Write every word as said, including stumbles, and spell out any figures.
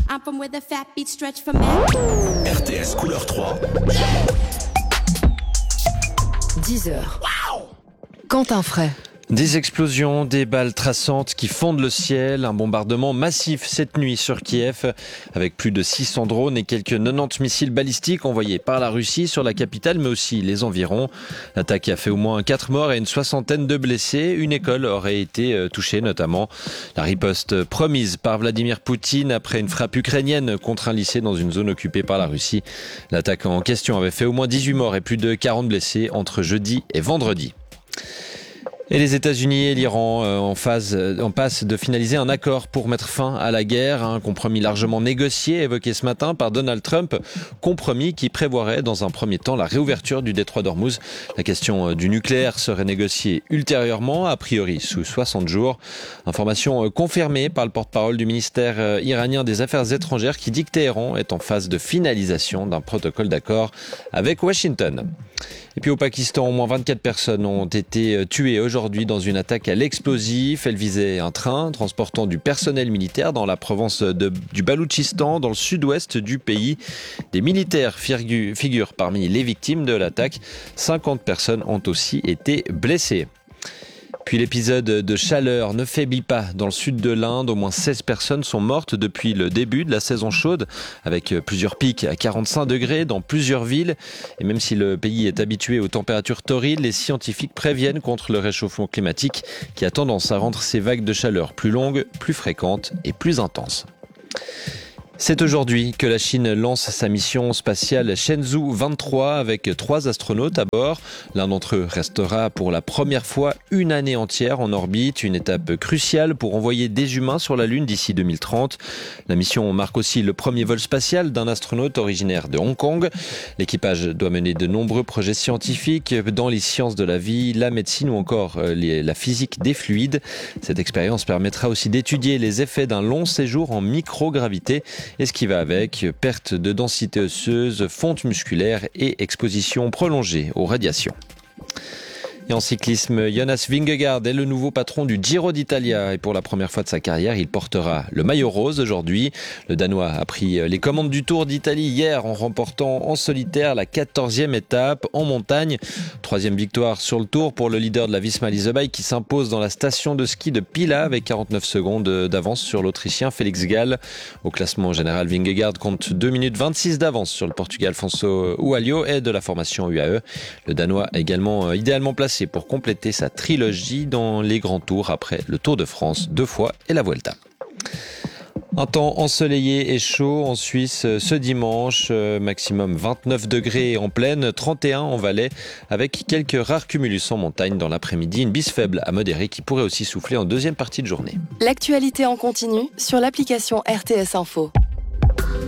I'm from where the fat beat stretch for men. R T S couleur trois. dix heures. Wow. Quentin Fray. Des explosions, des balles traçantes qui fondent le ciel, un bombardement massif cette nuit sur Kiev, avec plus de six cents drones et quelques quatre-vingt-dix missiles balistiques envoyés par la Russie sur la capitale, mais aussi les environs. L'attaque a fait au moins quatre morts et une soixantaine de blessés. Une école aurait été touchée notamment. La riposte promise par Vladimir Poutine après une frappe ukrainienne contre un lycée dans une zone occupée par la Russie. L'attaque en question avait fait au moins dix-huit morts et plus de quarante blessés entre jeudi et vendredi. Et les États-Unis et l'Iran euh, en phase, euh, en passe de finaliser un accord pour mettre fin à la guerre, un compromis largement négocié évoqué ce matin par Donald Trump, compromis qui prévoirait dans un premier temps la réouverture du détroit d'Ormuz. La question euh, du nucléaire serait négociée ultérieurement, a priori sous soixante jours. Information euh, confirmée par le porte-parole du ministère euh, iranien des Affaires étrangères qui dit que Téhéran est en phase de finalisation d'un protocole d'accord avec Washington. Et puis au Pakistan, au moins vingt-quatre personnes ont été tuées aujourd'hui dans une attaque à l'explosif. Elle visait un train transportant du personnel militaire dans la province de, du Baloutchistan, dans le sud-ouest du pays. Des militaires figurent, figurent parmi les victimes de l'attaque. cinquante personnes ont aussi été blessées. Puis l'épisode de chaleur ne faiblit pas. Dans le sud de l'Inde, au moins seize personnes sont mortes depuis le début de la saison chaude, avec plusieurs pics à quarante-cinq degrés dans plusieurs villes. Et même si le pays est habitué aux températures torrides, les scientifiques préviennent contre le réchauffement climatique qui a tendance à rendre ces vagues de chaleur plus longues, plus fréquentes et plus intenses. C'est aujourd'hui que la Chine lance sa mission spatiale Shenzhou vingt-trois avec trois astronautes à bord. L'un d'entre eux restera pour la première fois une année entière en orbite, une étape cruciale pour envoyer des humains sur la Lune d'ici deux mille trente. La mission marque aussi le premier vol spatial d'un astronaute originaire de Hong Kong. L'équipage doit mener de nombreux projets scientifiques dans les sciences de la vie, la médecine ou encore les, la physique des fluides. Cette expérience permettra aussi d'étudier les effets d'un long séjour en microgravité et ce qui va avec, perte de densité osseuse, fonte musculaire et exposition prolongée aux radiations. Et en cyclisme, Jonas Vingegaard est le nouveau patron du Giro d'Italia et pour la première fois de sa carrière, il portera le maillot rose aujourd'hui. Le Danois a pris les commandes du Tour d'Italie hier en remportant en solitaire la quatorzième étape en montagne. Troisième victoire sur le Tour pour le leader de la Visma Lease Bike qui s'impose dans la station de ski de Pila avec quarante-neuf secondes d'avance sur l'Autrichien Félix Gall. Au classement général, Vingegaard compte deux minutes vingt-six d'avance sur le Portugais Alfonso Oualho et de la formation U A E. Le Danois est également idéalement placé pour compléter sa trilogie dans les grands tours après le Tour de France deux fois et la Vuelta. Un temps ensoleillé et chaud en Suisse ce dimanche, maximum vingt-neuf degrés en plaine, trente et un en Valais, avec quelques rares cumulus en montagne dans l'après-midi, une bise faible à modérée qui pourrait aussi souffler en deuxième partie de journée. L'actualité en continu sur l'application R T S Info.